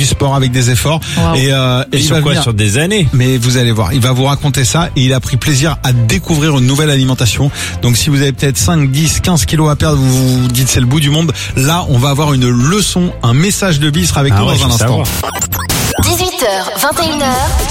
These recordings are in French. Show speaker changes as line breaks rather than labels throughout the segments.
sport avec des efforts.
Wow.
Et il
sur
va
quoi,
venir.
sur des années?
Mais vous allez voir, il va vous raconter ça et il a pris plaisir à découvrir une nouvelle alimentation. Donc si vous avez peut-être 5, 10, 15 kilos à perdre, vous vous dites c'est le bout du monde. Là, on va avoir une leçon, un message de vie. Il sera avec nous dans un instant.
18h, 21h.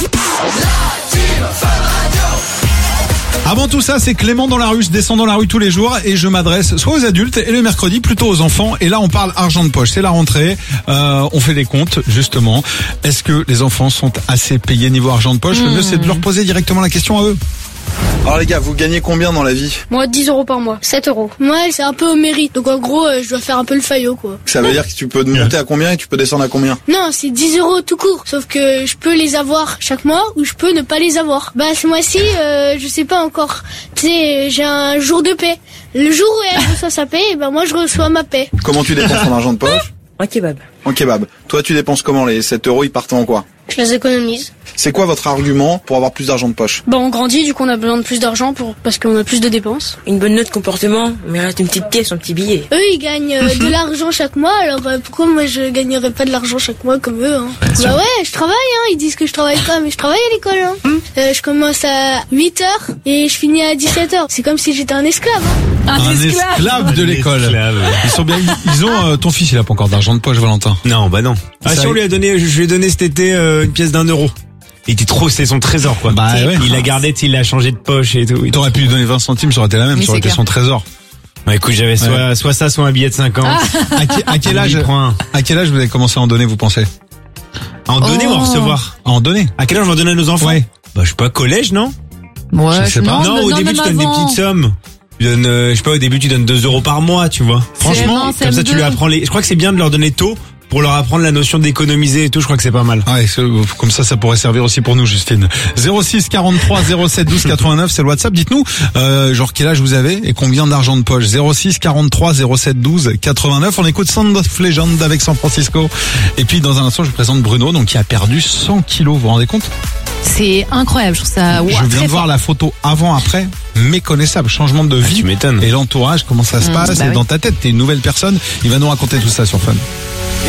Avant tout ça, c'est Clément dans la rue. Je descends dans la rue tous les jours et je m'adresse soit aux adultes et le mercredi plutôt aux enfants. Et là, on parle argent de poche. C'est la rentrée. On fait des comptes, justement. Est-ce que les enfants sont assez payés niveau argent de poche? Le mieux, c'est de leur poser directement la question à eux. Alors les gars, vous gagnez combien dans la vie?
Moi, 10 € par mois. 7 €. Moi, c'est un peu au mérite. Donc en gros, je dois faire un peu le faillot, quoi.
Ça veut dire que tu peux monter à combien et tu peux descendre à combien?
Non, c'est 10 € tout court. Sauf que je peux les avoir chaque mois ou je peux ne pas les avoir. Bah, ce mois-ci, je sais pas encore. Tu sais, j'ai un jour de paix. Le jour où elle reçoit sa paix, bah moi, je reçois ma paix.
Comment tu dépenses ton argent de poche?
Un kebab.
En kebab. Toi, tu dépenses comment? Les 7 €, ils partent en quoi?
Je les économise.
C'est quoi votre argument pour avoir plus d'argent de poche?
Bah, on grandit, du coup, on a besoin de plus d'argent parce qu'on a plus de dépenses.
Une bonne note comportement, mais reste une petite pièce, un petit billet.
Eux, ils gagnent de l'argent chaque mois, alors pourquoi moi je gagnerais pas de l'argent chaque mois comme eux, hein? Bah ouais, je travaille, hein. Ils disent que je travaille pas, mais je travaille à l'école, hein. Je commence à 8h et je finis à 17h. C'est comme si j'étais un esclave, hein.
Un esclave
de l'école.
Esclave.
Ils sont bien. Ils ont. Ton fils, il a pas encore d'argent de poche, Valentin.
Non, bah non. Ah,
Ça,
si on lui a donné, je lui ai donné cet été une pièce d'1 €. Il était trop, c'est son trésor, quoi.
Bah ouais.
Il a gardé, il a changé de poche et tout.
T'aurais pu lui donner 20 centimes, ça aurait été la même,
Mais
ça aurait
c'est
été son trésor.
Bah écoute, j'avais soit ça, soit un billet de 50.
À quel âge?
Il prend un.
À quel âge vous avez commencé à en donner, vous pensez?
À en donner ou à en recevoir?
À en donner?
À quel âge on va donner à nos enfants?
Ouais.
Bah je sais pas, collège, non?
Ouais,
Je sais pas.
Non, au début tu donnes des petites sommes. Tu donnes, je sais pas, au début tu donnes 2 € par mois, tu vois. Franchement,
CM1,
comme ça tu lui
CM2.
apprends je crois que c'est bien de leur donner tôt pour leur apprendre la notion d'économiser et tout, je crois que c'est pas mal.
Ouais, comme ça pourrait servir aussi pour nous, Justine. 06 43 07 12 89, c'est le WhatsApp. Dites-nous, genre quel âge vous avez et combien d'argent de poche. 06 43 07 12 89. On écoute Sound of Legend avec San Francisco. Et puis dans un instant, je vous présente Bruno, donc qui a perdu 100 kilos. Vous vous rendez compte?
C'est incroyable, je trouve ça.
Je viens de voir la photo avant-après, méconnaissable, changement de vie.
Tu m'étonnes.
Et l'entourage, comment ça se passe?
bah
Et
oui.
dans ta tête, t'es une nouvelle personne. Il va nous raconter tout ça sur Fun.